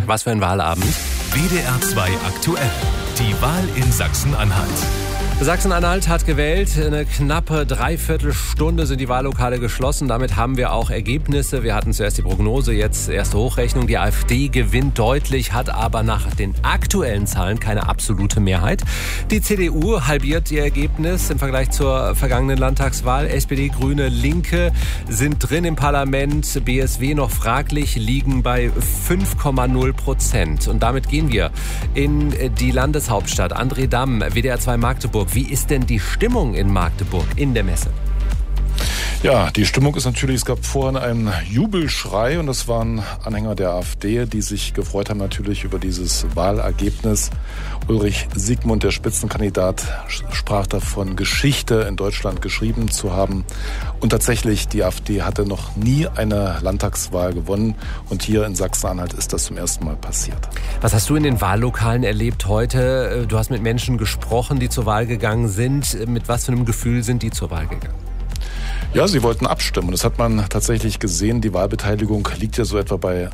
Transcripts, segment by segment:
Was für ein Wahlabend. WDR 2 aktuell. Die Wahl in Sachsen-Anhalt. Sachsen-Anhalt hat gewählt. Eine knappe Dreiviertelstunde sind die Wahllokale geschlossen. Damit haben wir auch Ergebnisse. Wir hatten zuerst die Prognose, jetzt erste Hochrechnung. Die AfD gewinnt deutlich, hat aber nach den aktuellen Zahlen keine absolute Mehrheit. Die CDU halbiert ihr Ergebnis im Vergleich zur vergangenen Landtagswahl. SPD, Grüne, Linke sind drin im Parlament. BSW noch fraglich, liegen bei 5,0%. Und damit gehen wir in die Landeshauptstadt. André Damm, WDR 2 Magdeburg. Wie ist denn die Stimmung in Magdeburg in der Messe? Ja, die Stimmung ist natürlich, es gab vorhin einen Jubelschrei und das waren Anhänger der AfD, die sich gefreut haben natürlich über dieses Wahlergebnis. Ulrich Siegmund, der Spitzenkandidat, sprach davon, Geschichte in Deutschland geschrieben zu haben. Und tatsächlich, die AfD hatte noch nie eine Landtagswahl gewonnen und hier in Sachsen-Anhalt ist das zum ersten Mal passiert. Was hast du in den Wahllokalen erlebt heute? Du hast mit Menschen gesprochen, die zur Wahl gegangen sind. Mit was für einem Gefühl sind die zur Wahl gegangen? Ja, sie wollten abstimmen. Das hat man tatsächlich gesehen. Die Wahlbeteiligung liegt ja so etwa bei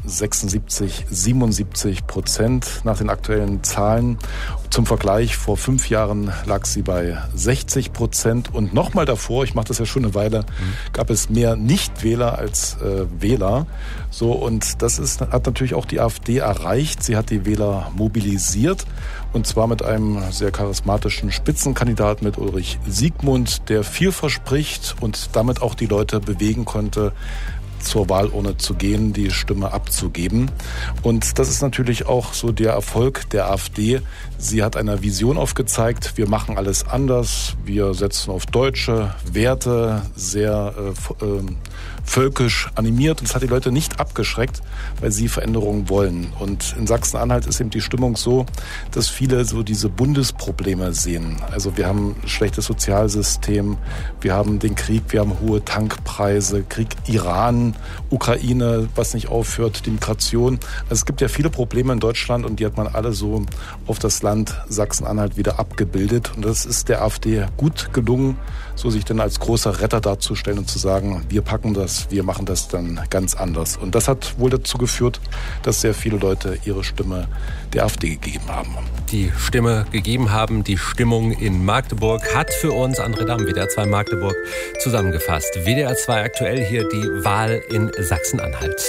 76-77% nach den aktuellen Zahlen. Zum Vergleich, vor 5 Jahren lag sie bei 60% und nochmal davor, ich mache das ja schon eine Weile, gab es mehr Nichtwähler als Wähler. So, und das hat natürlich auch die AfD erreicht. Sie hat die Wähler mobilisiert und zwar mit einem sehr charismatischen Spitzenkandidat, mit Ulrich Siegmund, der viel verspricht und damit auch die Leute bewegen konnte, zur Wahlurne zu gehen, die Stimme abzugeben. Und das ist natürlich auch so der Erfolg der AfD. Sie hat eine Vision aufgezeigt. Wir machen alles anders. Wir setzen auf deutsche Werte, sehr völkisch animiert. Und das hat die Leute nicht abgeschreckt, weil sie Veränderungen wollen. Und in Sachsen-Anhalt ist eben die Stimmung so, dass viele so diese Bundesprobleme sehen. Also wir haben ein schlechtes Sozialsystem, wir haben den Krieg, wir haben hohe Tankpreise, Krieg Iran, Ukraine, was nicht aufhört, die Migration. Also es gibt ja viele Probleme in Deutschland und die hat man alle so auf das Land Sachsen-Anhalt wieder abgebildet. Und das ist der AfD gut gelungen, so sich dann als großer Retter darzustellen und zu sagen, wir packen das, wir machen das dann ganz anders. Und das hat wohl dazu geführt, dass sehr viele Leute ihre Stimme der AfD gegeben haben. Die Stimme gegeben haben, die Stimmung in Magdeburg hat für uns André Damm, WDR 2 Magdeburg, zusammengefasst. WDR 2 aktuell hier die Wahl in Sachsen-Anhalt.